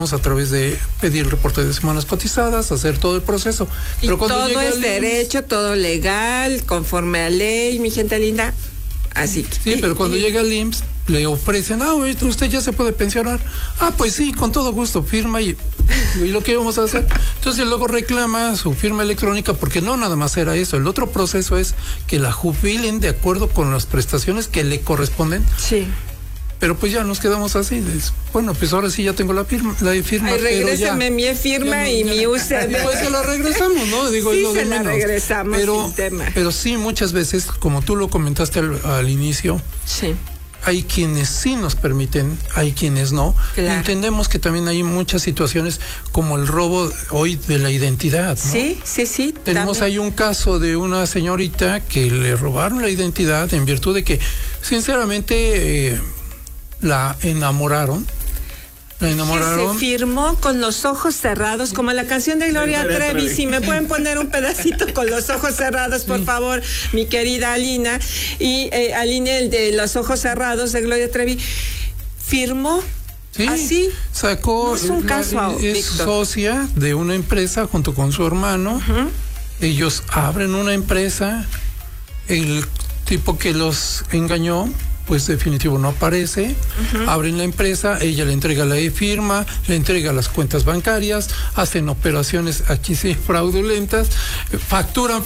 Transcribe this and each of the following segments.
a través de pedir el reporte de semanas cotizadas, hacer todo el proceso. Pero todo es derecho, todo legal, conforme a ley, mi gente linda. Así que. Sí, pero cuando llega el IMSS, le ofrecen, usted ya se puede pensionar. Pues sí, con todo gusto, firma y lo que vamos a hacer. Entonces luego reclama su firma electrónica, porque no nada más era eso. El otro proceso es que la jubilen de acuerdo con las prestaciones que le corresponden. Sí. Pero pues ya nos quedamos así. Bueno, pues ahora sí ya tengo la firma. Regrésame mi firma y mi USB. Pues se la regresamos, ¿no? Digo, sí, es lo de menos. Regresamos sin tema. Pero sí, muchas veces, como tú lo comentaste al inicio, sí, hay quienes sí nos permiten, hay quienes no. Claro. Entendemos que también hay muchas situaciones como el robo hoy de la identidad, ¿no? Sí. Tenemos también. ahí un caso de una señorita que le robaron la identidad en virtud de que, sinceramente, la enamoraron. Se firmó con los ojos cerrados, como la canción de Gloria Trevi. Si me pueden poner un pedacito con los ojos cerrados, por favor, mi querida Alina. Y Aline, el de los ojos cerrados de Gloria Trevi, firmó. Sí, así sacó. No es un caso, es Víctor. socia de una empresa junto con su hermano. Ellos abren una empresa. El tipo que los engañó, pues definitivo no aparece. Abren la empresa, ella le entrega la e-firma, le entrega las cuentas bancarias, hacen operaciones aquí sí fraudulentas, facturan.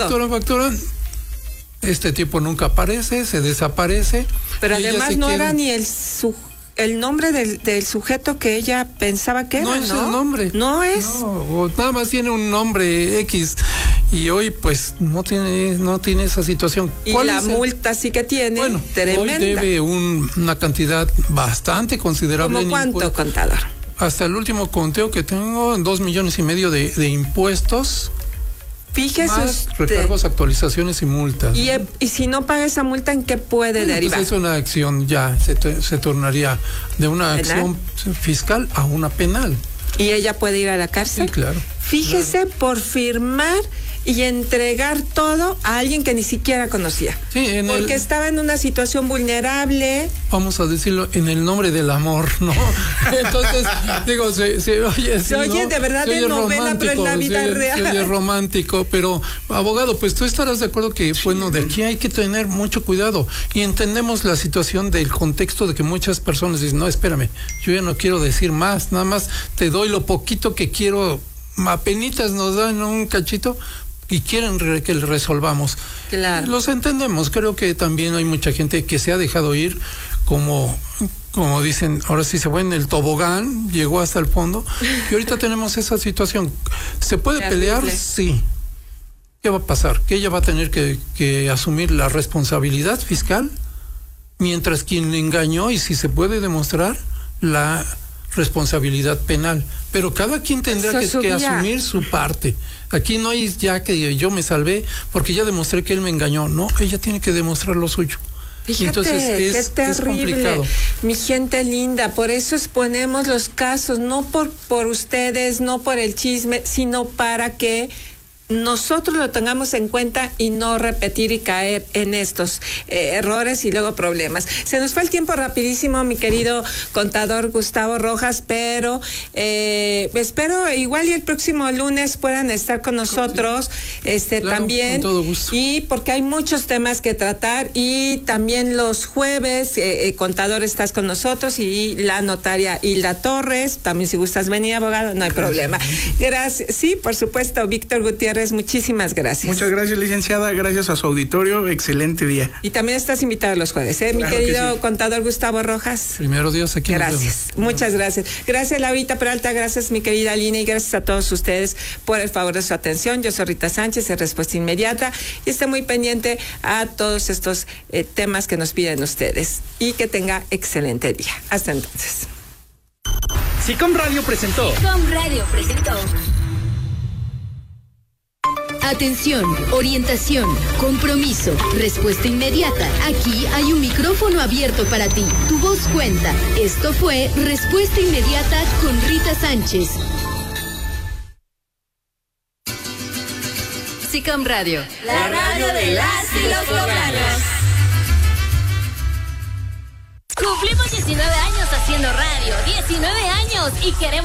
Este tipo nunca aparece, se desaparece. Pero además no era ni el nombre del sujeto que ella pensaba que era, ¿no? No es el nombre. No es. No, nada más tiene un nombre X. Y hoy pues no tiene esa situación. Y la multa sí que tiene, bueno, tremenda. Hoy debe una cantidad bastante considerable. ¿Cómo cuánto, contador? Hasta el último conteo que tengo, 2,5 millones de impuestos. Fíjese más usted. Recargos, actualizaciones y multas. Y si no paga esa multa, ¿en qué puede derivar? Pues es una acción, ya se tornaría de una acción fiscal a una penal. ¿Y ella puede ir a la cárcel? Sí, claro. Fíjese, por firmar y entregar todo a alguien que ni siquiera conocía. Sí, porque estaba en una situación vulnerable. Vamos a decirlo, en el nombre del amor, ¿no? Entonces, digo, se oye así, oye, ¿no? de verdad de novela, pero en la vida real. Se oye romántico, pero, abogado, pues tú estarás de acuerdo que, bueno, de aquí hay que tener mucho cuidado. Y entendemos la situación del contexto de que muchas personas dicen, no, espérame, yo ya no quiero decir más, nada más te doy lo poquito que quiero, apenitas nos dan un cachito, y quieren que le resolvamos. Claro. Los entendemos. Creo que también hay mucha gente que se ha dejado ir, como dicen, ahora sí se fue en el tobogán, llegó hasta el fondo, y ahorita tenemos esa situación. ¿Se puede pelear? Sí. ¿Qué va a pasar? Que ella va a tener que asumir la responsabilidad fiscal, mientras quien le engañó, y si se puede demostrar, la responsabilidad penal. Pero cada quien tendrá que asumir su parte. Aquí no hay ya que yo me salvé porque ya demostré que él me engañó. No, ella tiene que demostrar lo suyo. Fíjate, entonces es terrible, es complicado. Mi gente linda, por eso exponemos los casos, no por ustedes, no por el chisme, sino para que nosotros lo tengamos en cuenta y no repetir y caer en estos errores y luego problemas. Se nos fue el tiempo rapidísimo, mi querido contador Gustavo Rojas, pero espero igual y el próximo lunes puedan estar con nosotros, claro, también, con todo gusto. Y porque hay muchos temas que tratar, y también los jueves, contador, estás con nosotros, y la notaria Hilda Torres, también si gustas venir, abogado, no hay problema. Gracias, sí, por supuesto, Víctor Gutiérrez, muchísimas gracias. Muchas gracias, licenciada, gracias a su auditorio, excelente día. Y también estás invitado los jueves, mi querido contador Gustavo Rojas. Primero Dios, aquí. Gracias, muchas gracias. Gracias, Laurita Peralta, gracias, mi querida Lina, y gracias a todos ustedes por el favor de su atención. Yo soy Rita Sánchez, en Respuesta Inmediata, y esté muy pendiente a todos estos temas que nos piden ustedes, y que tenga excelente día. Hasta entonces. SICOM Radio presentó. Atención, orientación, compromiso, respuesta inmediata. Aquí hay un micrófono abierto para ti. Tu voz cuenta. Esto fue Respuesta Inmediata con Rita Sánchez. SICOM Radio. La radio de las y los poblanos. Cumplimos 19 años haciendo radio. 19 años y queremos